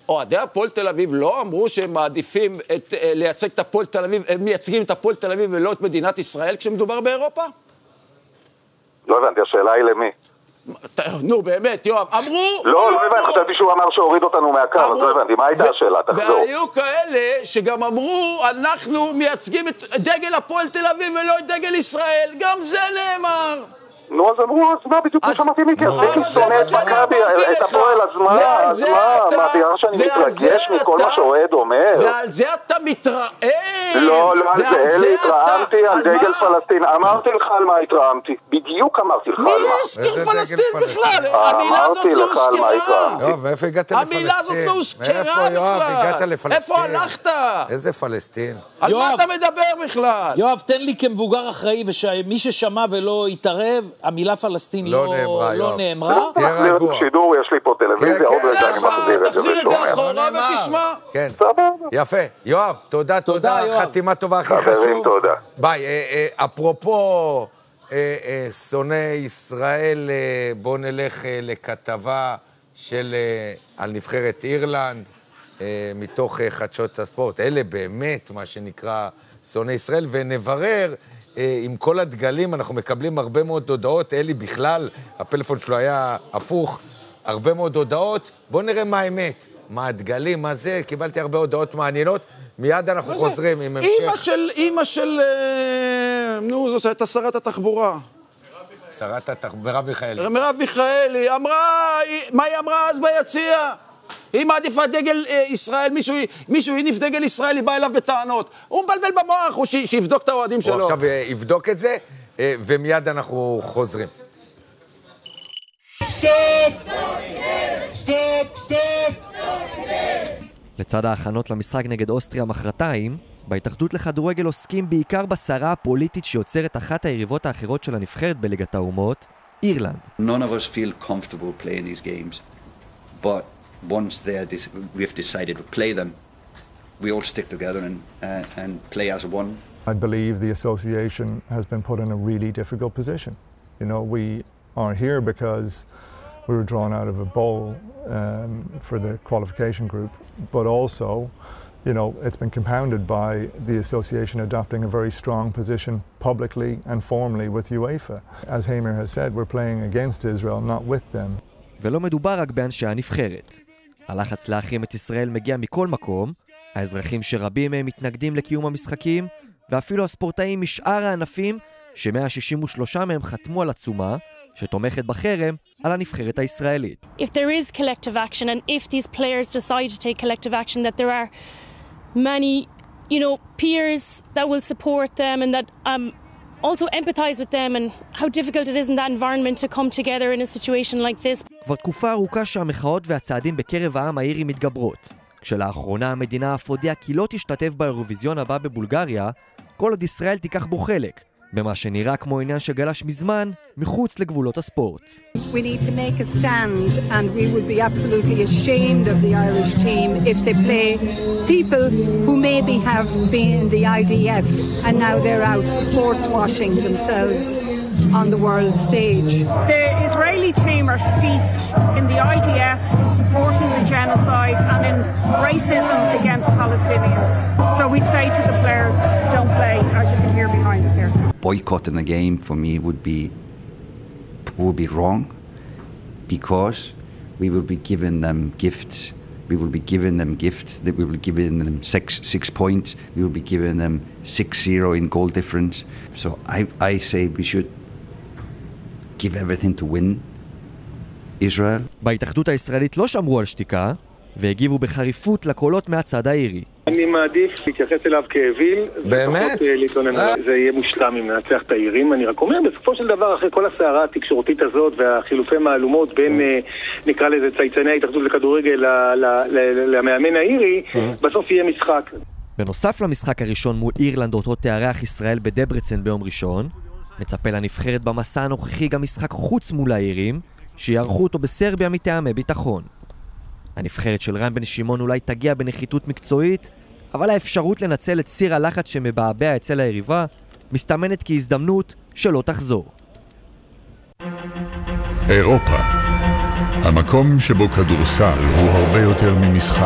אוהדי הפועל תל אביב לא אמרו שהם מעדיפים לייצג את הפועל תל אביב, הם מייצגים את הפועל תל אביב ולא את מדינת ישראל כשמדובר באירופה? לא הבנתי, השאלה היא למי? נו באמת, יואב, אמרו... לא הבנתי, חשבתי שהוא אמר שהוריד אותנו מהקו, אז לא הבנתי, מה הייתה השאלה? תחזור. והיו כאלה שגם אמרו, אנחנו מייצגים את דגל הפועל תל אביב ולא את דגל ישראל, גם זה נאמר. נו, אז אמרו, אז מה, בדיוק כמו שמעתי מיקי, אז מיקי שונא את מכבי, את הפועל, אז מה, תראה שאני מתרגש מכל מה שאוהד אומר? ועל זה אתה מתרעם. לא על זה, התרעמתי על דגל פלסטין, אמרתי לך על מה התרעמתי, בדיוק אמרתי לך על מה. מי הזכיר פלסטין בכלל? המילה הזאת לא הוזכרה. יואב, איפה הגעת לפלסטין? המילה הזאת לא הוזכרה בכלל. איפה יואב, הגעת לפלסטין? איפה הלכת? איזה פלסטין? על מה אתה מדבר בכלל? יואב, תן לי כמבוגר אחראי, ומי ששמע ולא יתערב, המילה פלסטין לא נאמרה. תהיה רגוע. שידור, יש לי פה טלוויזיה, עוד רגע אני מחזיר את זה תחזיר את זה אחורה ותשמע. כן, יפה. יואב, תודה, חתימה טובה, הכי חשוב. חברים, תודה. ביי, אפרופו שונא ישראל, בוא נלך לכתבה על נבחרת אירלנד, מתוך חדשות הספורט. אלה באמת מה שנקרא שונא ישראל, ונברר עם כל הדגלים, אנחנו מקבלים הרבה מאוד הודעות, אלי בכלל, הפלאפון שלו היה הפוך, הרבה מאוד הודעות, בואו נראה מה האמת, מה הדגלים, מה זה, קיבלתי הרבה הודעות מעניינות, מיד אנחנו חוזרים עם המשך. אמא של, נו, זאת הייתה שרת התחבורה. שרת התחבורה, מרב מיכאלי. מרב מיכאלי, אמרה, מה היא אמרה אז ביציע? היא מעדיפה דגל ישראל, מישהו הניף דגל ישראל, היא באה אליו בטענות. הוא מבלבל במוח, הוא שיבדוק את האוהדים שלו. הוא עכשיו יבדוק את זה, ומיד אנחנו חוזרים. סטופ! לצד ההכנות למשחק נגד אוסטריה מחרתיים, בהתאחדות לכדורגל עוסקים בעיקר בסערה הפוליטית שיוצרת אחת היריבות האחרות של הנבחרת בליגת האומות, אירלנד. None of us feel comfortable playing these games, but once we've decided to play them, we all stick together and play as one. I believe the association has been put in a really difficult position. You know, we are here because we were drawn out of a bowl for the qualification group, but also, you know, it's been compounded by the association adopting a very strong position publicly and formally with UEFA. As Hamer has said, we're playing against Israel, not with them. ולא מדובר רק באנשי הנבחרת. הלחץ להחרים את ישראל מגיע מכל מקום, האזרחים שרבים מהם מתנגדים לקיום המשחקים, ואפילו הספורטאים משאר הענפים, ש163 מהם חתמו על עצומה, שתומכת בחרם על הנבחרת הישראלית. If there is collective action and if these players decide to take collective action, that there are many, peers that will support them and that also empathize with them and how difficult it is in that environment to come together in a situation like this. כבר תקופה ארוכה שהמחאות והצעדים בקרב העם האירי מתגברות. כשלאחרונה המדינה אף הודיעה כי לא תשתתף באירוויזיון הבא בבולגריה, כל עוד ישראל תיקח בו חלק, במה שנראה כמו עניין שגלש מזמן מחוץ לגבולות הספורט. We need to make a stand and we would be absolutely ashamed of the Irish team if they play people who maybe have been in the IDF and now they're out sports washing themselves on the world stage. The Israeli team are steeped in the IDF, in supporting the genocide and in racism against Palestinians. So we say to the players, don't play, as you can hear behind us here. Boycotting the game for me would be wrong, because we will be giving them gifts. We will be giving them gifts. That we will be giving them six points. We will be giving them 6-0 in goal difference. So I say we should give everything to win Israel. בהתאחדות הישראלית לא שמרו על שתיקה, והגיבו בחריפות לקולות מהצד האירי. אני מעדיף להתייחס אליו כאוויל. באמת? זה יהיה מושלם אם ננצח את האירים. אני רק אומר, בסופו של דבר, אחרי כל הסערה התקשורתית הזאת והחילופי מהלומות בין, נקרא לזה, צייצני ההתאחדות לכדורגל למאמן האירי, בסוף יהיה משחק. בנוסף למשחק הראשון מול אירלנד, אותו תארח ישראל בדברצן ביום ראשון, מצפה לנבחרת במסע הנוכחי גם משחק חוץ מול האירים, שיערכו אותו בסרביה מטעמי ביטחון. הנבחרת של רן בן שמעון אולי תגיע בנחיתות מקצועית, אבל האפשרות לנצל את סיר הלחץ שמבעבע אצל היריבה מסתמנת כהזדמנות שלא תחזור. אירופה, המקום שבו כדורסל הוא הרבה יותר ממשחק.